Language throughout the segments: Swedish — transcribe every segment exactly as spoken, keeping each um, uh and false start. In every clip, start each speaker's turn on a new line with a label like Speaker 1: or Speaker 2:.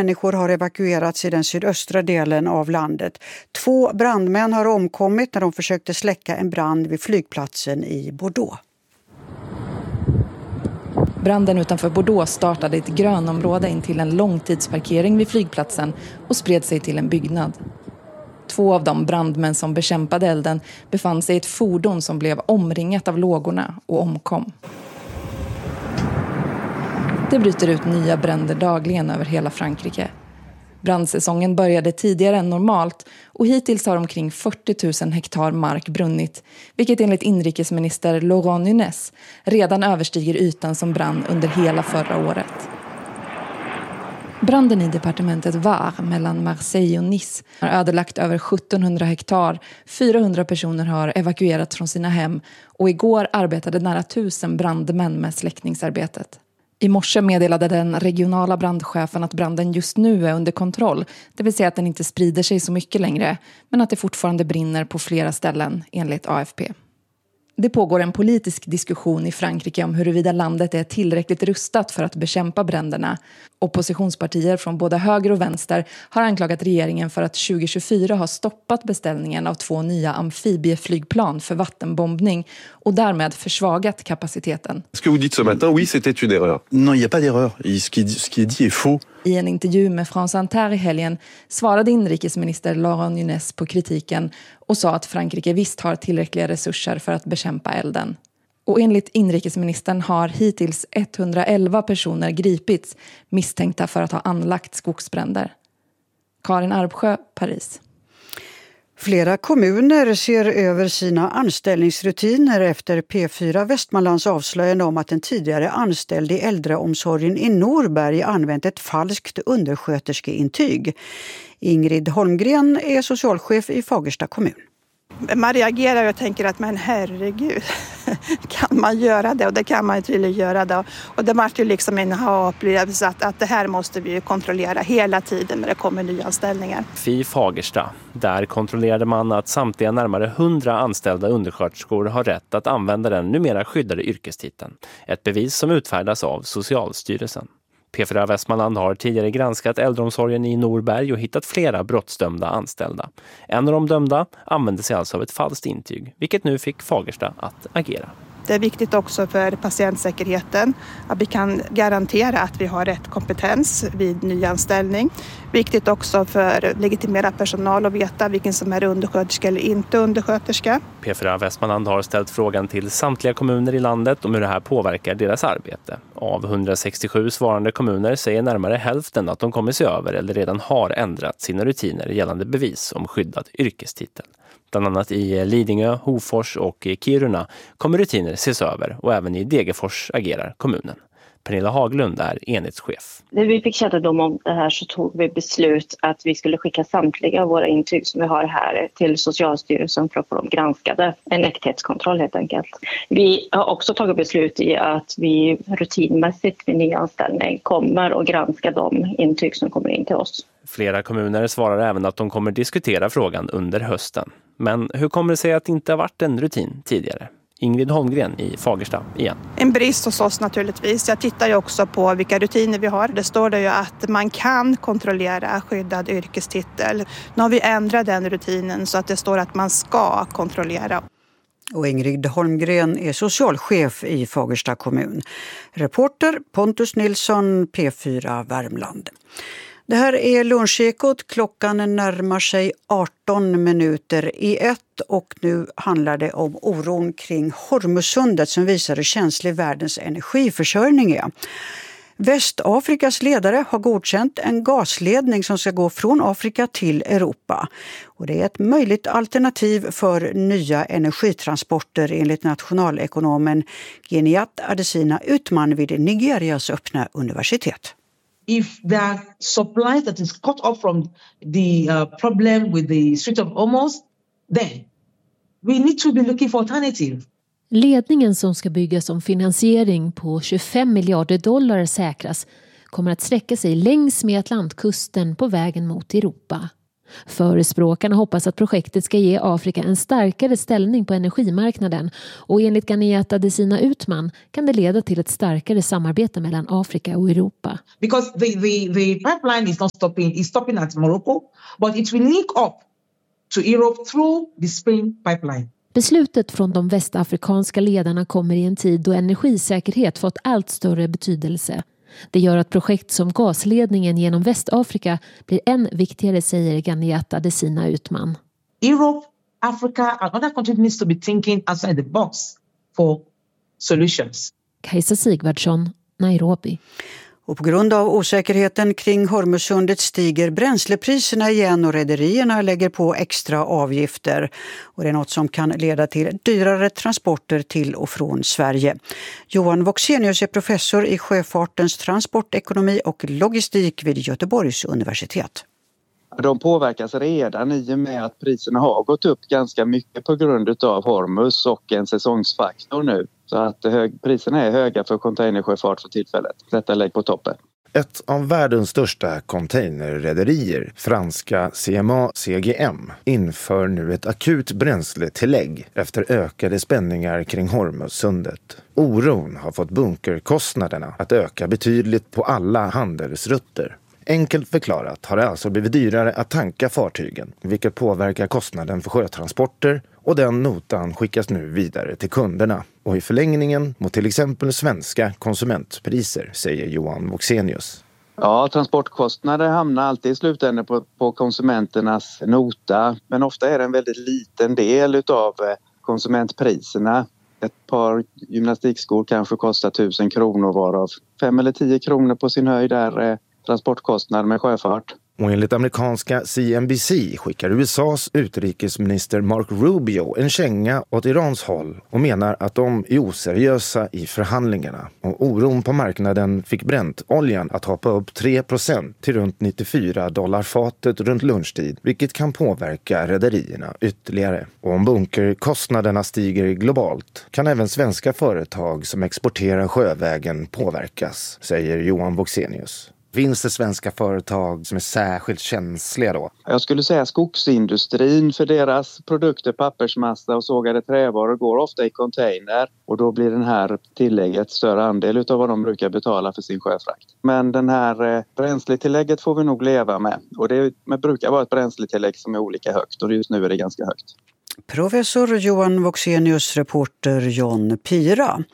Speaker 1: människor har evakuerats i den sydöstra delen av landet. Två brandmän har omkommit när de försökte släcka en brand vid flygplatsen i Bordeaux.
Speaker 2: Branden utanför Bordeaux startade i ett grönområde in till en långtidsparkering vid flygplatsen och spred sig till en byggnad. Två av de brandmän som bekämpade elden befann sig i ett fordon som blev omringat av lågorna och omkom. Det bryter ut nya bränder dagligen över hela Frankrike. Brandsäsongen började tidigare än normalt och hittills har omkring fyrtio tusen hektar mark brunnit, vilket enligt inrikesminister Laurent Nunez redan överstiger ytan som brann under hela förra året. Branden i departementet Var mellan Marseille och Nice har ödelagt över sjuttonhundra hektar, fyrahundra personer har evakuerats från sina hem och igår arbetade nära tusen brandmän med släckningsarbetet. I morse meddelade den regionala brandchefen att branden just nu är under kontroll, det vill säga att den inte sprider sig så mycket längre, men att det fortfarande brinner på flera ställen enligt A F P. Det pågår en politisk diskussion i Frankrike om huruvida landet är tillräckligt rustat för att bekämpa bränderna. Oppositionspartier från både höger och vänster har anklagat regeringen för att tjugo tjugofyra har stoppat beställningen av två nya amfibieflygplan för vattenbombning och därmed försvagat kapaciteten.
Speaker 3: Ce que vous dites ce matin, oui, c'était une erreur.
Speaker 4: Non, il n'y a pas d'erreur. Ce qui est, ce qui est dit est faux.
Speaker 2: I en intervju med France Inter i helgen svarade inrikesminister Laurent Nunez på kritiken och sa att Frankrike visst har tillräckliga resurser för att bekämpa elden. Och enligt inrikesministern har hittills etthundraelva personer gripits misstänkta för att ha anlagt skogsbränder. Karin Arbsjö, Paris.
Speaker 1: Flera kommuner ser över sina anställningsrutiner efter P fyra Västmanlands avslöjande om att en tidigare anställd i äldreomsorgen i Norberg använt ett falskt undersköterskeintyg. Ingrid Holmgren är socialchef i Fagersta kommun.
Speaker 5: Man reagerar och tänker att men herregud, kan man göra det? Och det kan man ju tydligen göra det. Och det var ju liksom en ha-upplevelse att, att det här måste vi kontrollera hela tiden när det kommer nyanställningar.
Speaker 6: I Fagersta, där kontrollerade man att samtliga närmare hundra anställda undersköterskor har rätt att använda den numera skyddade yrkestiteln. Ett bevis som utfärdas av Socialstyrelsen. P fyra Västmanland har tidigare granskat äldreomsorgen i Norberg och hittat flera brottsdömda anställda. En av de dömda använde sig alltså av ett falskt intyg, vilket nu fick Fagersta att agera.
Speaker 5: Det är viktigt också för patientsäkerheten att vi kan garantera att vi har rätt kompetens vid nyanställning. Viktigt också för legitimerad personal att veta vilken som är undersköterska eller inte undersköterska.
Speaker 6: P fyra Västmanland har ställt frågan till samtliga kommuner i landet om hur det här påverkar deras arbete. Av hundrasextiosju svarande kommuner säger närmare hälften att de kommer se över eller redan har ändrat sina rutiner gällande bevis om skyddad yrkestitel. Bland annat i Lidingö, Hofors och Kiruna kommer rutiner ses över och även i Degerfors agerar kommunen. Pernilla Haglund är enhetschef.
Speaker 7: När vi fick kännedom om det här så tog vi beslut att vi skulle skicka samtliga våra intyg som vi har här till Socialstyrelsen för att få dem granskade. En äkthetskontroll helt enkelt. Vi har också tagit beslut i att vi rutinmässigt vid nyanställning kommer att granska de intyg som kommer in till oss.
Speaker 6: Flera kommuner svarar även att de kommer diskutera frågan under hösten. Men hur kommer det sig att det inte har varit en rutin tidigare? Ingrid Holmgren i Fagersta igen.
Speaker 5: En brist hos oss naturligtvis. Jag tittar ju också på vilka rutiner vi har. Det står det ju att man kan kontrollera skyddad yrkestitel. Nu har vi ändrat den rutinen så att det står att man ska kontrollera.
Speaker 1: Och Ingrid Holmgren är socialchef i Fagersta kommun. Reporter Pontus Nilsson, P fyra Värmland. Det här är Lunchekot. Klockan närmar sig arton minuter i ett och nu handlar det om oron kring Hormuzsundet som visar hur känslig världens energiförsörjning är. Västafrikas ledare har godkänt en gasledning som ska gå från Afrika till Europa. Och det är ett möjligt alternativ för nya energitransporter enligt nationalekonomen Geniat Adesina Utman vid Nigerias öppna universitet.
Speaker 8: If there are supplies that is cut off from the uh, problem with the Strait of Hormuz, then we need to be looking for alternative.
Speaker 9: Ledningen som ska byggas om finansiering på tjugofem miljarder dollar säkras kommer att sträcka sig längs med Atlantkusten på vägen mot Europa. Förespråkarna hoppas att projektet ska ge Afrika en starkare ställning på energimarknaden och enligt Ganiata Dessina Utman kan det leda till ett starkare samarbete mellan Afrika och Europa.
Speaker 8: Because the, the, the pipeline is not stopping, it's stopping at Morocco, but it will link up to Europe through the Spain pipeline.
Speaker 9: Beslutet från de västafrikanska ledarna kommer i en tid då energisäkerhet fått allt större betydelse. Det gör att projekt som gasledningen genom Västafrika blir än viktigare, säger Ganiata Dessina Utman.
Speaker 8: Europe, Africa and other countries needs to be thinking outside the box for solutions.
Speaker 9: Kajsa Sigvardsson, Nairobi.
Speaker 1: Och på grund av osäkerheten kring Hormuzsundet stiger bränslepriserna igen och rederierna lägger på extra avgifter. Och det är något som kan leda till dyrare transporter till och från Sverige. Johan Voxenius är professor i sjöfartens transportekonomi och logistik vid Göteborgs universitet.
Speaker 10: De påverkas redan i och med att priserna har gått upp ganska mycket på grund av Hormuz och en säsongsfaktor nu. Så att hög, priserna är höga för containersjöfart för tillfället. Detta lägg på toppen.
Speaker 11: Ett av världens största containerrederier, franska C M A C G M, inför nu ett akut bränsletillägg efter ökade spänningar kring Hormuzsundet. Oron har fått bunkerkostnaderna att öka betydligt på alla handelsrutter. Enkelt förklarat har det alltså blivit dyrare att tanka fartygen, vilket påverkar kostnaden för sjötransporter, och den notan skickas nu vidare till kunderna. Och i förlängningen mot till exempel svenska konsumentpriser, säger Johan Voxenius.
Speaker 10: Ja, transportkostnader hamnar alltid i slutändan på, på konsumenternas nota. Men ofta är det en väldigt liten del av konsumentpriserna. Ett par gymnastikskor kanske kostar tusen kronor, varav fem eller tio kronor på sin höjd är transportkostnad med sjöfart.
Speaker 11: Och enligt amerikanska C N B C skickar U S A:s utrikesminister Mark Rubio en känga åt Irans håll och menar att de är oseriösa i förhandlingarna. Och oron på marknaden fick Brent-oljan att hoppa upp tre procent till runt nittiofyra dollar fatet runt lunchtid, vilket kan påverka rederierna ytterligare. Och om bunkerkostnaderna stiger globalt kan även svenska företag som exporterar sjövägen påverkas, säger Johan Voxenius. Finns det svenska företag som är särskilt känsliga då?
Speaker 10: Jag skulle säga skogsindustrin, för deras produkter, pappersmassa och sågade trävaror går ofta i container. Och då blir den här tillägget större andel av vad de brukar betala för sin sjöfrakt. Men den här eh, bränsletillägget får vi nog leva med. Och det med, brukar vara ett bränsletillägg som är olika högt, och just nu är det ganska högt.
Speaker 1: Professor Johan Voxenius, reporter John Pira.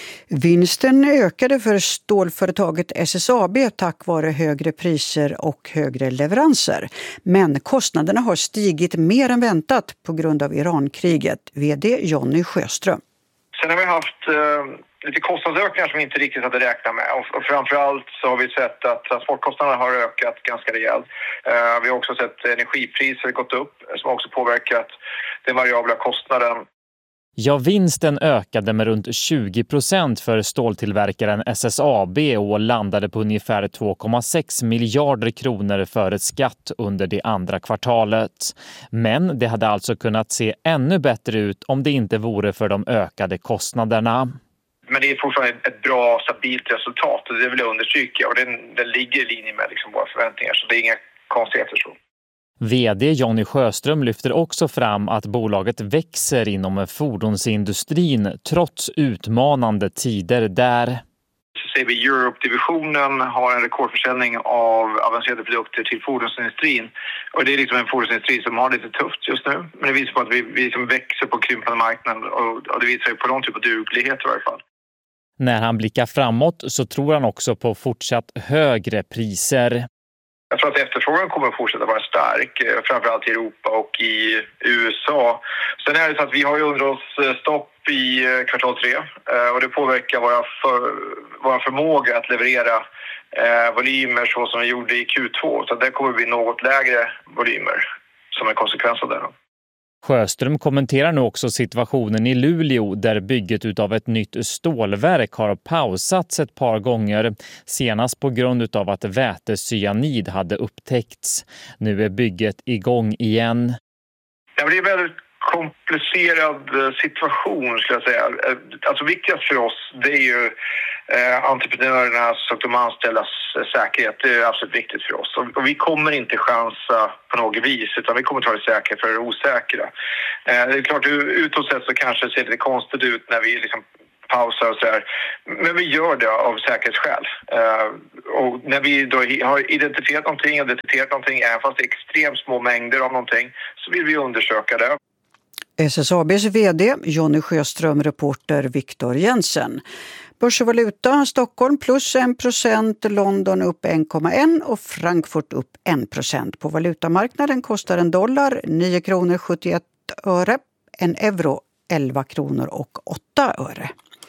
Speaker 1: Vinsten ökade för stålföretaget S S A B tack vare högre priser och högre leveranser. Men kostnaderna har stigit mer än väntat på grund av Irankriget. V D Jonny Sjöström.
Speaker 12: Sen har vi haft eh, lite kostnadsökningar som vi inte riktigt hade räknat med. Och, och framförallt så har vi sett att transportkostnaderna har ökat ganska rejält. Eh, vi har också sett energipriser gått upp som också påverkat den variabla kostnaden.
Speaker 6: Ja, vinsten ökade med runt tjugo procent för ståltillverkaren S S A B och landade på ungefär två komma sex miljarder kronor före skatt under det andra kvartalet. Men det hade alltså kunnat se ännu bättre ut om det inte vore för de ökade kostnaderna.
Speaker 12: Men det är fortfarande ett bra, stabilt resultat, och det vill jag understryka. Och den, den ligger i linje med liksom våra förväntningar, så det är inga konstigheter så.
Speaker 6: V D Jonny Sjöström lyfter också fram att bolaget växer inom fordonsindustrin trots utmanande tider där.
Speaker 12: Så ser vi Europe-divisionen har en rekordförsäljning av avancerade produkter till fordonsindustrin. Och det är liksom en fordonsindustri som har lite tufft just nu. Men det visar på att vi, vi liksom växer på krympande marknaden, och, och det visar ju på någon typ av duglighet i varje fall.
Speaker 6: När han blickar framåt så tror han också på fortsatt högre priser.
Speaker 12: Jag tror att efterfrågan kommer att fortsätta vara stark, framförallt i Europa och i U S A. Sen är det så att vi har ju underhållsstopp i kvartal tre, och det påverkar våra, för, våra förmåga att leverera eh, volymer så som vi gjorde i Q två. Så det kommer att bli något lägre volymer som en konsekvens av det.
Speaker 6: Sjöström kommenterar nu också situationen i Luleå där bygget utav ett nytt stålverk har pausats ett par gånger, senast på grund av att vätecyanid hade upptäckts. Nu är bygget igång igen.
Speaker 12: Ja, det är väldigt komplicerad situation skulle jag säga. Alltså viktigast för oss det är ju eh, entreprenörernas och de anställdas säkerhet. Det är absolut viktigt för oss. Och, och vi kommer inte chansa på något vis utan vi kommer ta det säkra för det osäkra. Eh, det är klart utåt sett så kanske det ser lite konstigt ut när vi liksom pausar och så här. Men vi gör det av säkerhetsskäl. Uh, och när vi då har identifierat någonting och detekterat någonting, även fast det är extremt små mängder av någonting, så vill vi undersöka det.
Speaker 1: S S A B:s vd Jonny Sjöström, reporter Viktor Jensen. Börs och valuta, Stockholm plus en procent, London upp en komma ett och Frankfurt upp en procent. På valutamarknaden kostar en dollar nio kronor sjuttioett öre, en euro elva kronor och åtta öre.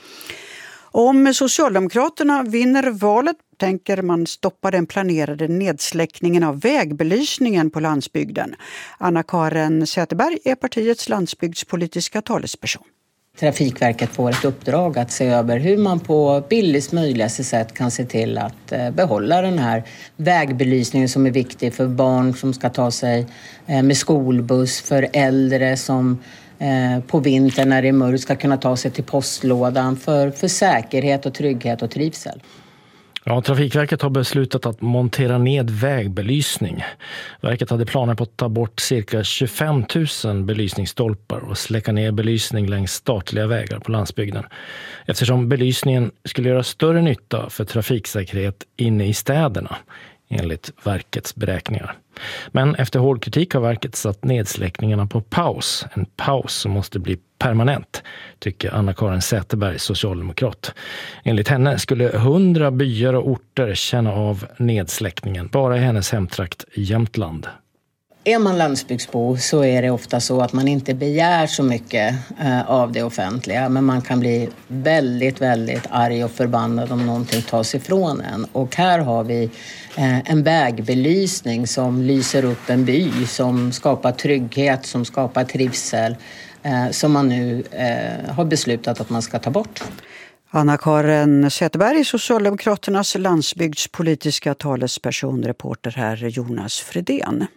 Speaker 1: Om Socialdemokraterna vinner valet tänker man stoppa den planerade nedsläckningen av vägbelysningen på landsbygden. Anna-Karin Säterberg är partiets landsbygdspolitiska talesperson.
Speaker 13: Trafikverket får ett uppdrag att se över hur man på billigast möjligaste sätt kan se till att behålla den här vägbelysningen som är viktig för barn som ska ta sig med skolbuss, för äldre som på vintern när det är mörkt ska kunna ta sig till postlådan, för, för säkerhet och trygghet och trivsel.
Speaker 14: Ja, Trafikverket har beslutat att montera ned vägbelysning. Verket hade planer på att ta bort cirka tjugofem tusen belysningsstolpar och släcka ner belysning längs statliga vägar på landsbygden. Eftersom belysningen skulle göra större nytta för trafiksäkerhet inne i städerna, enligt verkets beräkningar. Men efter hård kritik har verket satt nedsläckningarna på paus. En paus som måste bli permanent, tycker Anna-Karin Säterberg, socialdemokrat. Enligt henne skulle hundra byar och orter känna av nedsläckningen bara i hennes hemtrakt i Jämtland.
Speaker 13: Är man landsbygdsbo så är det ofta så att man inte begär så mycket eh, av det offentliga. Men man kan bli väldigt, väldigt arg och förbannad om någonting tas ifrån en. Och här har vi eh, en vägbelysning som lyser upp en by, som skapar trygghet, som skapar trivsel. Eh, som man nu eh, har beslutat att man ska ta bort.
Speaker 1: Anna-Karin Säterberg, Socialdemokraternas landsbygdspolitiska talesperson, reporter här Jonas Fredén.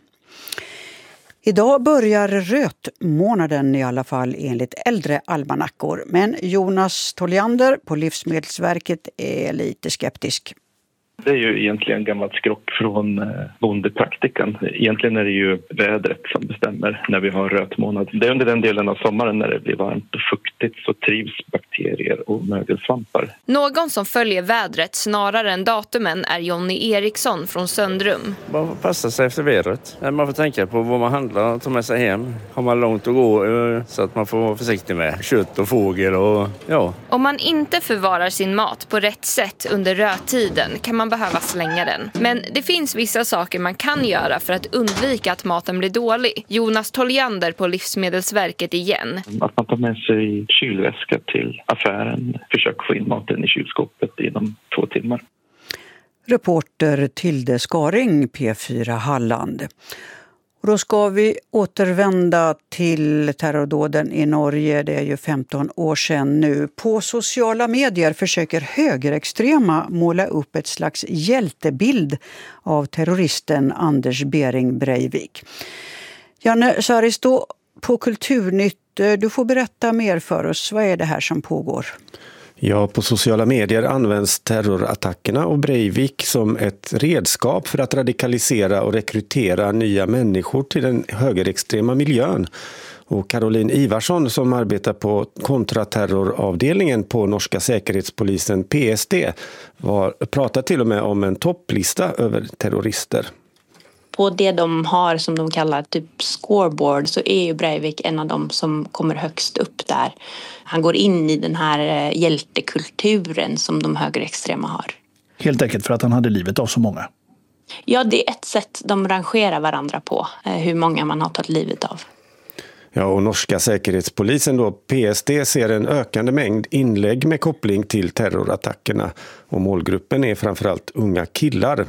Speaker 1: Idag börjar rötmånaden i alla fall enligt äldre almanackor. Men Jonas Toljander på Livsmedelsverket är lite skeptisk.
Speaker 15: Det är ju egentligen gammalt skrock från bondepraktikan. Egentligen är det ju vädret som bestämmer när vi har rötmånad. Det är under den delen av sommaren när det blir varmt och fuktigt så trivs bakterier och mögelsvampar.
Speaker 16: Någon som följer vädret snarare än datumen är Jonny Eriksson från Söndrum.
Speaker 17: Man får passa sig efter vädret. Man får tänka på vad man handlar och ta med sig hem. Har man långt att gå så att man får vara försiktig med kött och fågel och ja.
Speaker 16: Om man inte förvarar sin mat på rätt sätt under röttiden kan man behöva slänga den. Men det finns vissa saker man kan göra för att undvika att maten blir dålig. Jonas Toljander på Livsmedelsverket igen.
Speaker 15: Att man tar med sig kylväska till affären. Försök få in maten i kylskåpet inom två timmar.
Speaker 1: Reporter Tilde Skaring, P fyra Halland. Och då ska vi återvända till terrordåden i Norge. Det är ju femton år sedan nu. På sociala medier försöker högerextrema måla upp ett slags hjältebild av terroristen Anders Behring Breivik. Janne Saristo på Kulturnytt, du får berätta mer för oss. Vad är det här som pågår?
Speaker 18: Ja, på sociala medier används terrorattackerna och Breivik som ett redskap för att radikalisera och rekrytera nya människor till den högerextrema miljön. Och Caroline Ivarsson som arbetar på kontraterroravdelningen på norska säkerhetspolisen P S D var, pratar till och med om en topplista över terrorister.
Speaker 19: På det de har som de kallar typ scoreboard så är ju Breivik en av dem som kommer högst upp där. Han går in i den här hjältekulturen som de högerextrema har.
Speaker 20: Helt enkelt för att han hade livet av så många.
Speaker 19: Ja, det är ett sätt de rangerar varandra på, hur många man har tagit livet av.
Speaker 18: Ja, och norska säkerhetspolisen då, P S D, ser en ökande mängd inlägg med koppling till terrorattackerna. Och målgruppen är framförallt unga killar.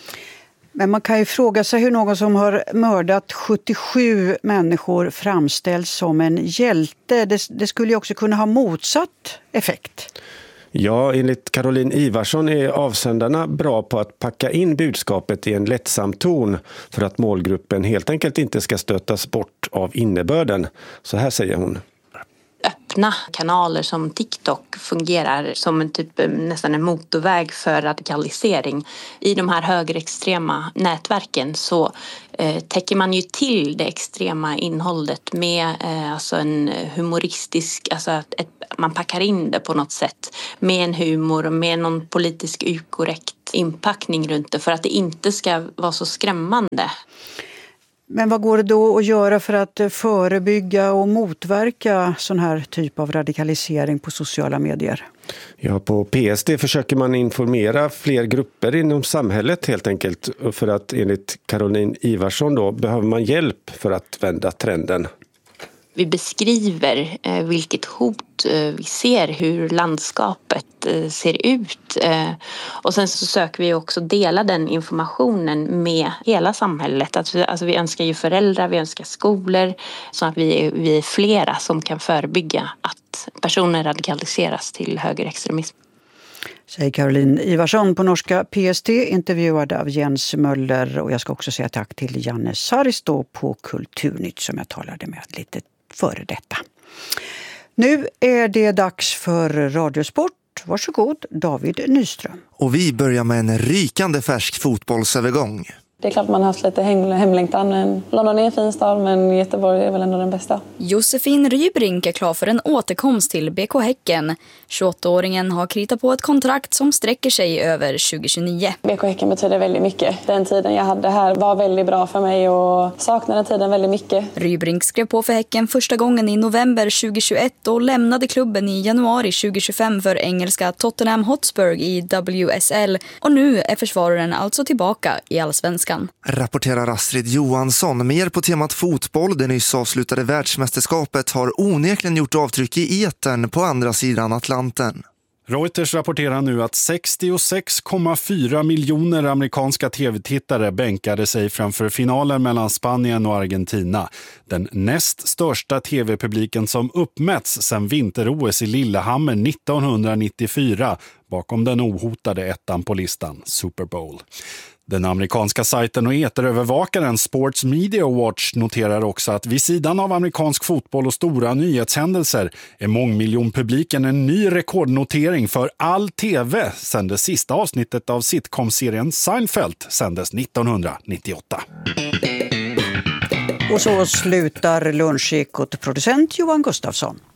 Speaker 1: Men man kan ju fråga sig hur någon som har mördat sjuttiosju människor framställs som en hjälte. Det, det skulle ju också kunna ha motsatt effekt.
Speaker 18: Ja, enligt Caroline Ivarsson är avsändarna bra på att packa in budskapet i en lättsam ton för att målgruppen helt enkelt inte ska stötas bort av innebörden. Så här säger hon.
Speaker 19: Öppna kanaler som TikTok fungerar som en typ, nästan en motorväg för radikalisering. I de här högerextrema nätverken så eh, täcker man ju till det extrema innehållet med eh, alltså en humoristisk, alltså ett, ett, man packar in det på något sätt med en humor och med någon politisk ukorrekt inpackning runt det för att det inte ska vara så skrämmande.
Speaker 1: Men vad går det då att göra för att förebygga och motverka sån här typ av radikalisering på sociala medier?
Speaker 18: Ja, på P S D försöker man informera fler grupper inom samhället helt enkelt. För att enligt Caroline Ivarsson då behöver man hjälp för att vända trenden.
Speaker 19: Vi beskriver eh, vilket hot eh, vi ser, hur landskapet eh, ser ut. Eh, och sen så söker vi också dela den informationen med hela samhället. Alltså, alltså vi önskar ju föräldrar, vi önskar skolor så att vi, vi är flera som kan förebygga att personer radikaliseras till högerextremism.
Speaker 1: Säger Caroline Ivarsson på norska P S T, intervjuad av Jens Möller. Och jag ska också säga tack till Janne Saristo på Kulturnytt som jag talade med lite före detta. Nu är det dags för Radiosport. Varsågod, David Nyström.
Speaker 21: Och vi börjar med en rykande färsk fotbollsövergång.
Speaker 22: Det är klart man har haft lite hemlängtan. London är en fin stad, men Göteborg är väl ändå den bästa.
Speaker 23: Josefin Rybrink är klar för en återkomst till B K Häcken. tjugoåttaåringen har kritat på ett kontrakt som sträcker sig över tjugo tjugonio.
Speaker 22: B K Häcken betyder väldigt mycket. Den tiden jag hade här var väldigt bra för mig och saknade tiden väldigt mycket.
Speaker 23: Rybrink skrev på för Häcken första gången i november tjugohundratjugoett och lämnade klubben i januari tjugohundratjugofem för engelska Tottenham Hotspur i W S L. Och nu är försvararen alltså tillbaka i Allsvenskan.
Speaker 21: Rapporterar Astrid Johansson. Mer på temat fotboll. Det nyss avslutade världsmästerskapet har onekligen gjort avtryck i etern på andra sidan Atlanten.
Speaker 24: Reuters rapporterar nu att sextiosex komma fyra miljoner amerikanska tv-tittare bänkade sig framför finalen mellan Spanien och Argentina. Den näst största tv-publiken som uppmätts sedan vinter-O S i Lillehammer nittonhundranittiofyra bakom den ohotade ettan på listan, Super Bowl. Den amerikanska sajten och eterövervakaren Sports Media Watch noterar också att vid sidan av amerikansk fotboll och stora nyhetshändelser är mångmiljonpubliken en ny rekordnotering för all tv sedan det sista avsnittet av sitcom-serien Seinfeld sändes nittonhundranittioåtta.
Speaker 1: Och så slutar Lunchekot, producent Johan Gustafsson.